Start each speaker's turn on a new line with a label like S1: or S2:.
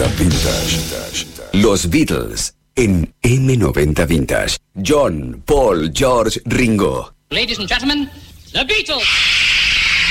S1: M90 Vintage. Los Beatles en M90 Vintage. John, Paul, George, Ringo.
S2: Ladies and gentlemen, The Beatles.